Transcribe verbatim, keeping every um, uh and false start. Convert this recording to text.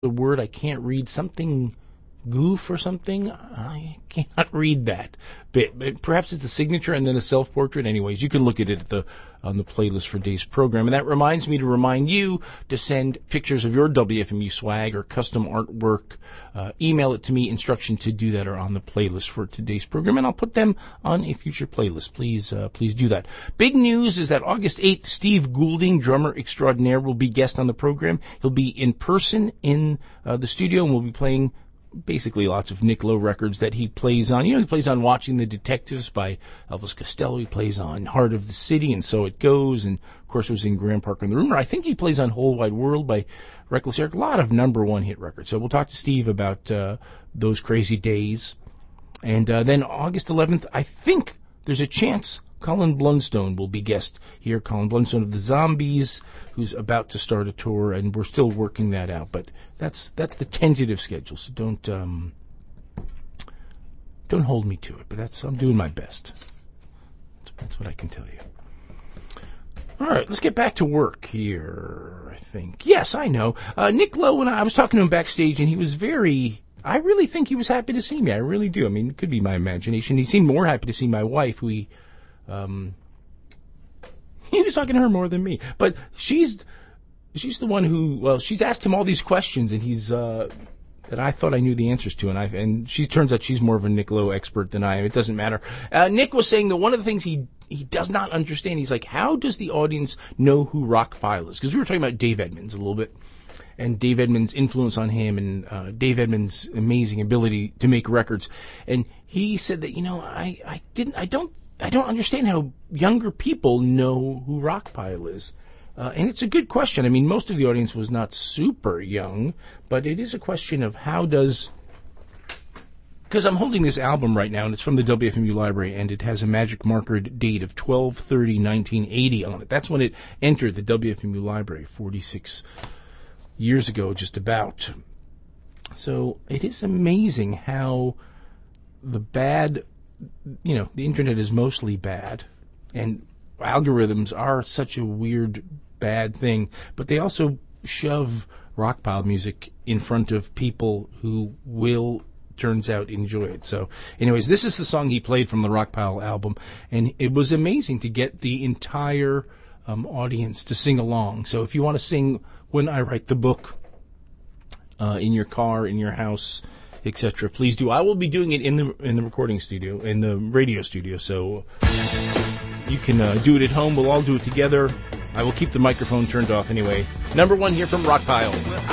the word I can't read, something goof or something. I cannot read that bit. But perhaps it's a signature and then a self-portrait. Anyways, you can look at it at the on the playlist for today's program. And that reminds me to remind you to send pictures of your W F M U swag or custom artwork. Uh, email it to me. Instructions to do that are on the playlist for today's program, and I'll put them on a future playlist. Please, uh, please do that. Big news is that August eighth, Steve Goulding, drummer extraordinaire, will be guest on the program. He'll be in person in uh, the studio, and we'll be playing basically lots of Nick Lowe records that he plays on. You know, he plays on Watching the Detectives by Elvis Costello. He plays on Heart of the City and So It Goes. And, of course, was in Graham Parker and the Rumor. I think he plays on Whole Wide World by Reckless Eric. A lot of number one hit records. So we'll talk to Steve about uh, those crazy days. And uh, then August eleventh, I think there's a chance Colin Blunstone will be guest here. Colin Blunstone of the Zombies, who's about to start a tour, and we're still working that out. But that's that's the tentative schedule, so don't um, don't hold me to it. But that's I'm doing my best. That's, that's what I can tell you. All right, let's get back to work here. I think yes, I know. Uh, Nick Lowe and I, I was talking to him backstage, and he was very. I really think he was happy to see me. I really do. I mean, it could be my imagination. He seemed more happy to see my wife, who he. Um, he was talking to her more than me, but she's, she's the one who, well, she's asked him all these questions and he's, uh, that I thought I knew the answers to, and I, and she turns out she's more of a Nick Lowe expert than I am. It doesn't matter. Uh, Nick was saying that one of the things he, he does not understand, he's like, how does the audience know who Rockpile is? Because we were talking about Dave Edmunds a little bit, and Dave Edmunds' influence on him, and uh, Dave Edmunds' amazing ability to make records. And he said that, you know, I, I didn't, I don't, I don't understand how younger people know who Rockpile is. Uh, and it's a good question. I mean, most of the audience was not super young, but it is a question of how does... Because I'm holding this album right now, and it's from the W F M U library, and it has a magic marker date of twelve thirty nineteen eighty on it. That's when it entered the W F M U library, forty-six years ago, just about. So it is amazing how the bad... You know, the internet is mostly bad, and algorithms are such a weird, bad thing, but they also shove Rockpile music in front of people who will, turns out, enjoy it. So, anyways, this is the song he played from the Rockpile album, and it was amazing to get the entire um, audience to sing along. So if you want to sing When I Write the Book uh, in your car, in your house, et cetera, please do. I will be doing it in the in the recording studio, in the radio studio, so you can uh, do it at home. We'll all do it together. I will keep the microphone turned off anyway. Number one here from Rockpile.